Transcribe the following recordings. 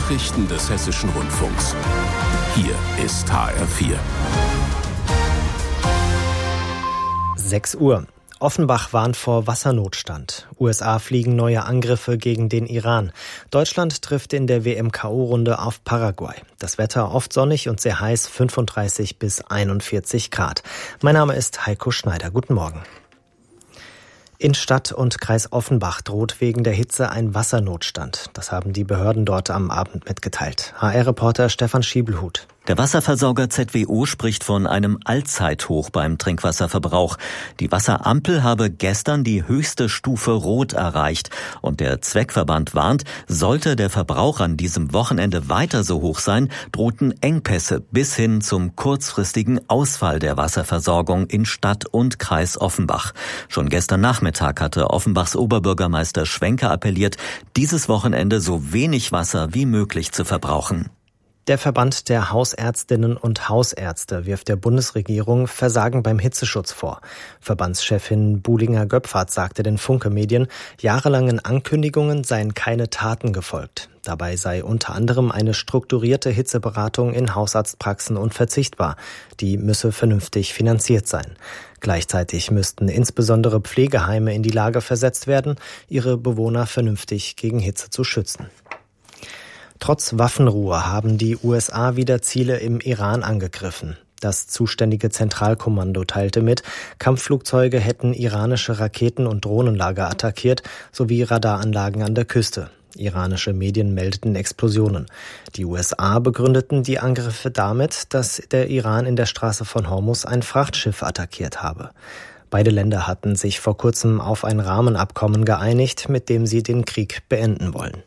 Nachrichten des Hessischen Rundfunks. Hier ist HR4. 6 Uhr. Offenbach warnt vor Wassernotstand. USA fliegen neue Angriffe gegen den Iran. Deutschland trifft in der WM-KO-Runde auf Paraguay. Das Wetter oft sonnig und sehr heiß, 35 bis 41 Grad. Mein Name ist Heiko Schneider. Guten Morgen. In Stadt und Kreis Offenbach droht wegen der Hitze ein Wassernotstand. Das haben die Behörden dort am Abend mitgeteilt. HR-Reporter Stefan Schiebelhut. Der Wasserversorger ZWO spricht von einem Allzeithoch beim Trinkwasserverbrauch. Die Wasserampel habe gestern die höchste Stufe Rot erreicht. Und der Zweckverband warnt, sollte der Verbrauch an diesem Wochenende weiter so hoch sein, drohten Engpässe bis hin zum kurzfristigen Ausfall der Wasserversorgung in Stadt und Kreis Offenbach. Schon gestern Nachmittag hatte Offenbachs Oberbürgermeister Schwenker appelliert, dieses Wochenende so wenig Wasser wie möglich zu verbrauchen. Der Verband der Hausärztinnen und Hausärzte wirft der Bundesregierung Versagen beim Hitzeschutz vor. Verbandschefin Buhlinger-Göpfert sagte den Funke-Medien, jahrelangen Ankündigungen seien keine Taten gefolgt. Dabei sei unter anderem eine strukturierte Hitzeberatung in Hausarztpraxen unverzichtbar. Die müsse vernünftig finanziert sein. Gleichzeitig müssten insbesondere Pflegeheime in die Lage versetzt werden, ihre Bewohner vernünftig gegen Hitze zu schützen. Trotz Waffenruhe haben die USA wieder Ziele im Iran angegriffen. Das zuständige Zentralkommando teilte mit, Kampfflugzeuge hätten iranische Raketen- und Drohnenlager attackiert, sowie Radaranlagen an der Küste. Iranische Medien meldeten Explosionen. Die USA begründeten die Angriffe damit, dass der Iran in der Straße von Hormuz ein Frachtschiff attackiert habe. Beide Länder hatten sich vor kurzem auf ein Rahmenabkommen geeinigt, mit dem sie den Krieg beenden wollen.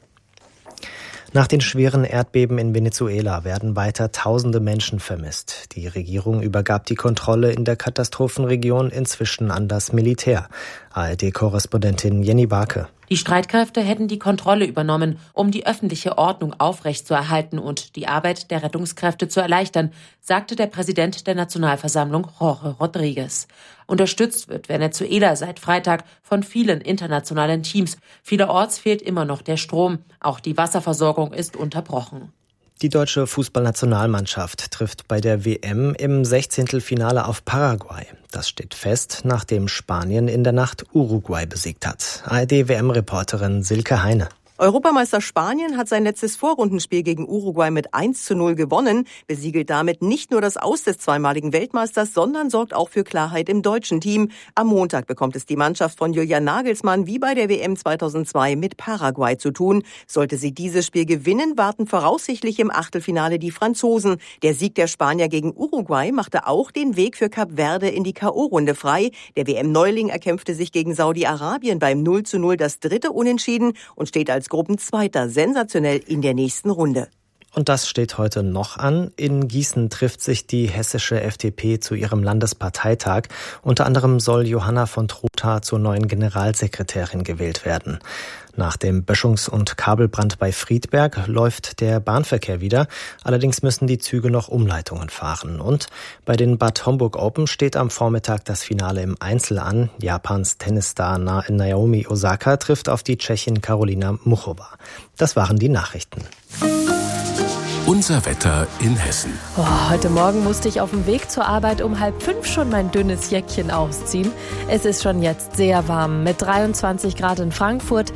Nach den schweren Erdbeben in Venezuela werden weiter Tausende Menschen vermisst. Die Regierung übergab die Kontrolle in der Katastrophenregion inzwischen an das Militär. ARD-Korrespondentin Jenny Barke. Die Streitkräfte hätten die Kontrolle übernommen, um die öffentliche Ordnung aufrechtzuerhalten und die Arbeit der Rettungskräfte zu erleichtern, sagte der Präsident der Nationalversammlung Jorge Rodríguez. Unterstützt wird Venezuela seit Freitag von vielen internationalen Teams. Vielerorts fehlt immer noch der Strom. Auch die Wasserversorgung ist unterbrochen. Die deutsche Fußballnationalmannschaft trifft bei der WM im 16. Finale auf Paraguay. Das steht fest, nachdem Spanien in der Nacht Uruguay besiegt hat. ARD-WM-Reporterin Silke Heine. Europameister Spanien hat sein letztes Vorrundenspiel gegen Uruguay mit 1:0 gewonnen, besiegelt damit nicht nur das Aus des zweimaligen Weltmeisters, sondern sorgt auch für Klarheit im deutschen Team. Am Montag bekommt es die Mannschaft von Julian Nagelsmann wie bei der WM 2002 mit Paraguay zu tun. Sollte sie dieses Spiel gewinnen, warten voraussichtlich im Achtelfinale die Franzosen. Der Sieg der Spanier gegen Uruguay machte auch den Weg für Kap Verde in die K.O.-Runde frei. Der WM-Neuling erkämpfte sich gegen Saudi-Arabien beim 0:0 das dritte Unentschieden und steht als Gruppenzweiter sensationell in der nächsten Runde. Und das steht heute noch an. In Gießen trifft sich die hessische FDP zu ihrem Landesparteitag. Unter anderem soll Johanna von Trotha zur neuen Generalsekretärin gewählt werden. Nach dem Böschungs- und Kabelbrand bei Friedberg läuft der Bahnverkehr wieder. Allerdings müssen die Züge noch Umleitungen fahren. Und bei den Bad Homburg Open steht am Vormittag das Finale im Einzel an. Japans Tennisstar Naomi Osaka trifft auf die Tschechin Karolina Muchova. Das waren die Nachrichten. Unser Wetter in Hessen. Heute Morgen musste ich auf dem Weg zur Arbeit um 4:30 schon mein dünnes Jäckchen ausziehen. Es ist schon jetzt sehr warm mit 23 Grad in Frankfurt.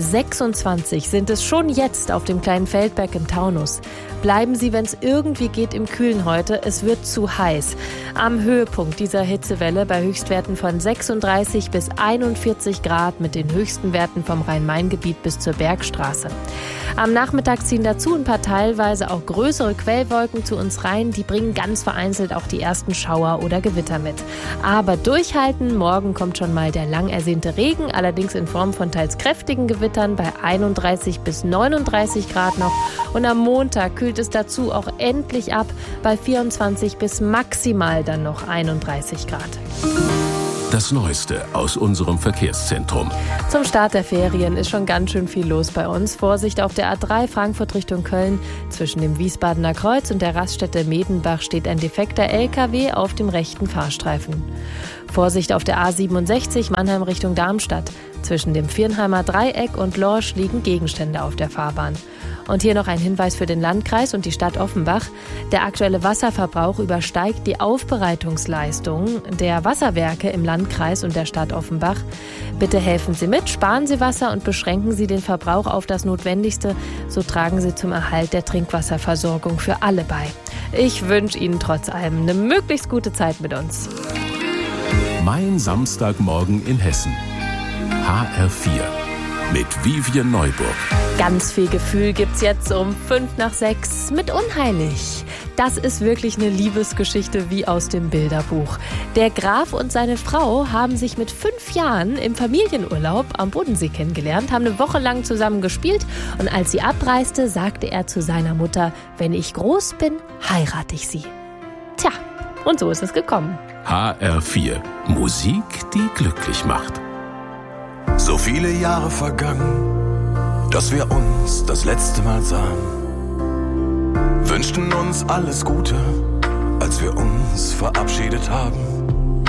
26 sind es schon jetzt auf dem kleinen Feldberg im Taunus. Bleiben Sie, wenn es irgendwie geht, im Kühlen heute. Es wird zu heiß. Am Höhepunkt dieser Hitzewelle bei Höchstwerten von 36 bis 41 Grad mit den höchsten Werten vom Rhein-Main-Gebiet bis zur Bergstraße. Am Nachmittag ziehen dazu ein paar teilweise auch größere Quellwolken zu uns rein. Die bringen ganz vereinzelt auch die ersten Schauer oder Gewitter mit. Aber durchhalten, morgen kommt schon mal der lang ersehnte Regen, allerdings in Form von teils kräftigen Gewittern bei 31 bis 39 Grad noch. Und am Montag kühlt es dazu auch endlich ab bei 24 bis maximal dann noch 31 Grad. Das Neueste aus unserem Verkehrszentrum. Zum Start der Ferien ist schon ganz schön viel los bei uns. Vorsicht auf der A3 Frankfurt Richtung Köln. Zwischen dem Wiesbadener Kreuz und der Raststätte Medenbach steht ein defekter LKW auf dem rechten Fahrstreifen. Vorsicht auf der A67 Mannheim Richtung Darmstadt. Zwischen dem Viernheimer Dreieck und Lorsch liegen Gegenstände auf der Fahrbahn. Und hier noch ein Hinweis für den Landkreis und die Stadt Offenbach. Der aktuelle Wasserverbrauch übersteigt die Aufbereitungsleistung der Wasserwerke im Landkreis und der Stadt Offenbach. Bitte helfen Sie mit, sparen Sie Wasser und beschränken Sie den Verbrauch auf das Notwendigste. So tragen Sie zum Erhalt der Trinkwasserversorgung für alle bei. Ich wünsche Ihnen trotz allem eine möglichst gute Zeit mit uns. Mein Samstagmorgen in Hessen. HR4 mit Vivian Neuburg. Ganz viel Gefühl gibt's jetzt um 5:05 mit Unheilig. Das ist wirklich eine Liebesgeschichte wie aus dem Bilderbuch. Der Graf und seine Frau haben sich mit 5 Jahren im Familienurlaub am Bodensee kennengelernt, haben eine Woche lang zusammen gespielt und als sie abreiste, sagte er zu seiner Mutter, wenn ich groß bin, heirate ich sie. Tja, und so ist es gekommen. HR4 Musik, die glücklich macht. So viele Jahre vergangen, dass wir uns das letzte Mal sahen. Wünschten uns alles Gute, als wir uns verabschiedet haben.